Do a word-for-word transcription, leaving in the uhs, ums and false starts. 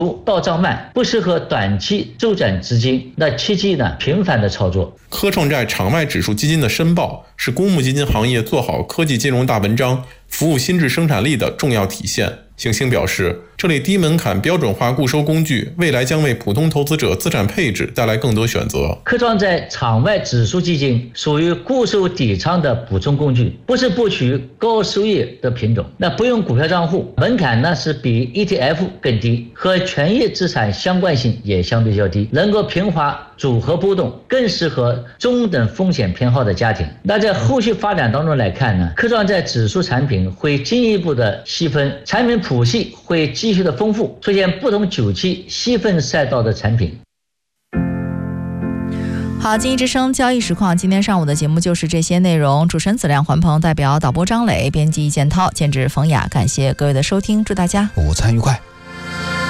到账慢，不适合短期周转资金，那切忌呢频繁的操作。 科创债场外指数基金的申报是公募基金行业做好科技金融大文章、服务新质生产力的重要体现。星星表示，这类低门槛标准化固收工具未来将为普通投资者资产配置带来更多选择。 科创债场外指数基金属于固收底仓的补充工具，不是布局高收益的品种，那不用股票账户，门槛呢是比 E T F 更低，和权益资产相关性也相对较低，能够平滑组合波动，更适合中等风险偏好的家庭。那在后续发展当中来看呢，科创债指数产品会进一步的细分，产品谱系会继续的丰富，出现不同久期细分赛道的产品。 好，经济之声交易实况，今天上午的节目就是这些内容。主持人子亮、环鹏，代表导播张磊，编辑易建涛，监制冯雅，感谢各位的收听，祝大家午餐愉快。